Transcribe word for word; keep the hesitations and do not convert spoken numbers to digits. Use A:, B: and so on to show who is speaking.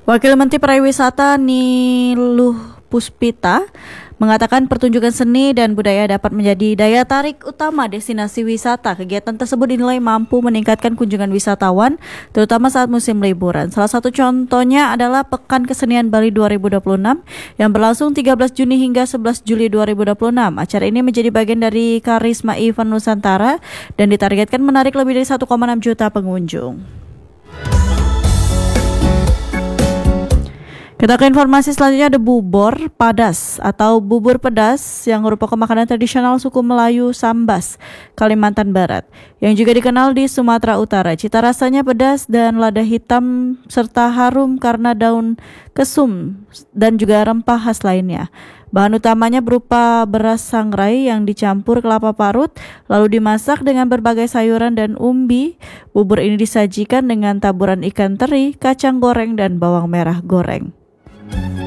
A: Wakil Menteri Pariwisata Niluh Puspita mengatakan pertunjukan seni dan budaya dapat menjadi daya tarik utama destinasi wisata. Kegiatan tersebut dinilai mampu meningkatkan kunjungan wisatawan, terutama saat musim liburan. Salah satu contohnya adalah Pekan Kesenian Bali dua ribu dua puluh enam yang berlangsung tiga belas Juni hingga sebelas Juli dua ribu dua puluh enam. Acara ini menjadi bagian dari Karisma Event Nusantara dan ditargetkan menarik lebih dari satu koma enam juta pengunjung. Kita ke informasi selanjutnya, ada bubur padas atau bubur pedas yang merupakan makanan tradisional suku Melayu Sambas, Kalimantan Barat, yang juga dikenal di Sumatera Utara. Cita rasanya pedas dan lada hitam serta harum karena daun kesum dan juga rempah khas lainnya. Bahan utamanya berupa beras sangrai yang dicampur kelapa parut lalu dimasak dengan berbagai sayuran dan umbi. Bubur ini disajikan dengan taburan ikan teri, kacang goreng, dan bawang merah goreng.